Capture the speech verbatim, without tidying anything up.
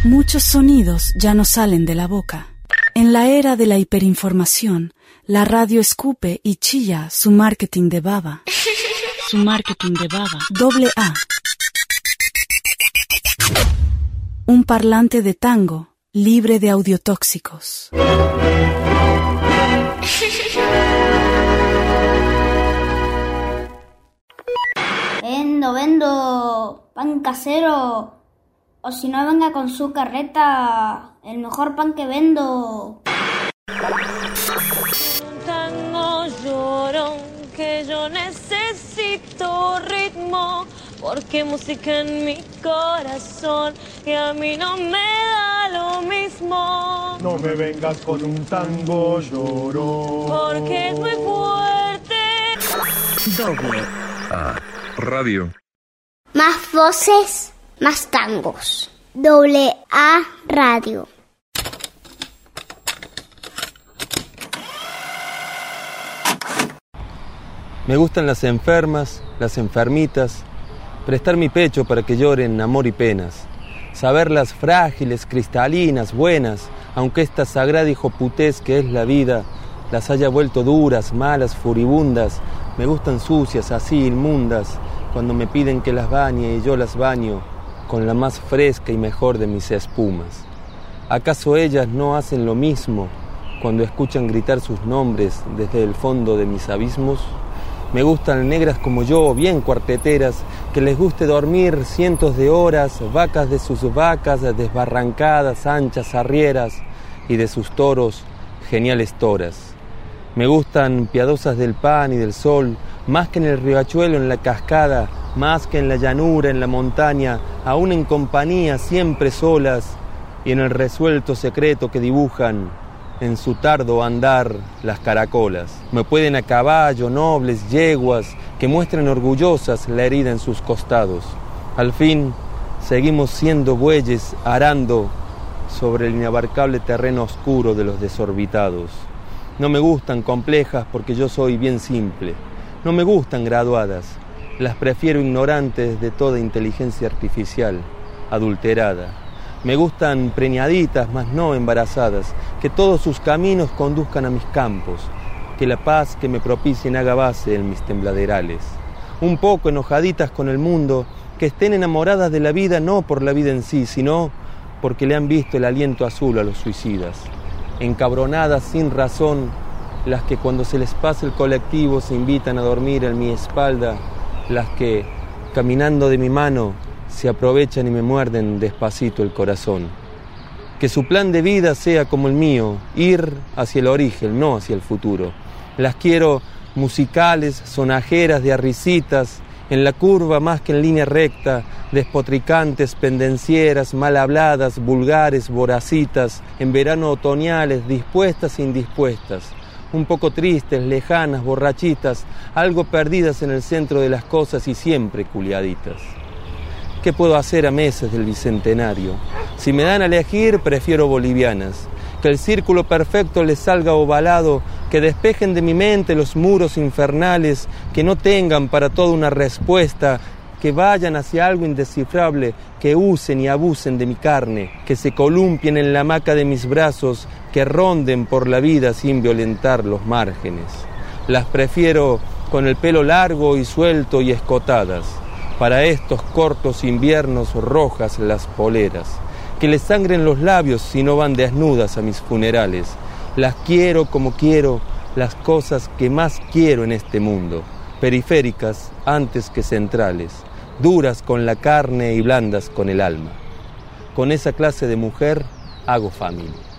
Muchos sonidos ya no salen de la boca. En la era de la hiperinformación, la radio escupe y chilla su marketing de baba. Su marketing de baba. Doble A. Un parlante de tango libre de audiotóxicos. Vendo, vendo pan casero. O si no, venga con su carreta. El mejor pan que vendo. Un tango llorón que yo necesito ritmo, porque música en mi corazón y a mí no me da lo mismo. No me vengas con un tango llorón, porque es muy fuerte. Doble A Radio. Más voces, más tangos. Doble A Radio. Me gustan las enfermas, las enfermitas, prestar mi pecho para que lloren amor y penas, saberlas frágiles, cristalinas, buenas, aunque esta sagrada hijoputez que es la vida las haya vuelto duras, malas, furibundas. Me gustan sucias, así inmundas, cuando me piden que las bañe y yo las baño con la más fresca y mejor de mis espumas. ¿Acaso ellas no hacen lo mismo cuando escuchan gritar sus nombres desde el fondo de mis abismos? Me gustan negras como yo, bien cuarteteras, que les guste dormir cientos de horas, vacas de sus vacas desbarrancadas, anchas arrieras, y de sus toros, geniales toras. Me gustan piadosas del pan y del sol, más que en el riachuelo, en la cascada, más que en la llanura, en la montaña, aún en compañía, siempre solas, y en el resuelto secreto que dibujan en su tardo andar las caracolas. Me pueden a caballo, nobles, yeguas, que muestren orgullosas la herida en sus costados. Al fin, seguimos siendo bueyes arando sobre el inabarcable terreno oscuro de los desorbitados. No me gustan complejas porque yo soy bien simple. No me gustan graduadas, las prefiero ignorantes de toda inteligencia artificial, adulterada. Me gustan preñaditas, mas no embarazadas, que todos sus caminos conduzcan a mis campos, que la paz que me propicien haga base en mis tembladerales. Un poco enojaditas con el mundo, que estén enamoradas de la vida no por la vida en sí, sino porque le han visto el aliento azul a los suicidas. Encabronadas sin razón, las que cuando se les pasa el colectivo se invitan a dormir en mi espalda, las que, caminando de mi mano, se aprovechan y me muerden despacito el corazón. Que su plan de vida sea como el mío, ir hacia el origen, no hacia el futuro. Las quiero musicales, sonajeras de arricitas, en la curva más que en línea recta, despotricantes, pendencieras, mal habladas, vulgares, voracitas, en verano otoñales, dispuestas e indispuestas, un poco tristes, lejanas, borrachitas, algo perdidas en el centro de las cosas y siempre culiaditas. ¿Qué puedo hacer a meses del bicentenario? Si me dan a elegir, prefiero bolivianas. Que el círculo perfecto les salga ovalado, que despejen de mi mente los muros infernales, que no tengan para todo una respuesta, que vayan hacia algo indescifrable, que usen y abusen de mi carne, que se columpien en la hamaca de mis brazos, que ronden por la vida sin violentar los márgenes. Las prefiero con el pelo largo y suelto y escotadas. Para estos cortos inviernos rojas las poleras, que les sangren los labios si no van desnudas a mis funerales. Las quiero como quiero, las cosas que más quiero en este mundo, periféricas antes que centrales, duras con la carne y blandas con el alma. Con esa clase de mujer hago familia.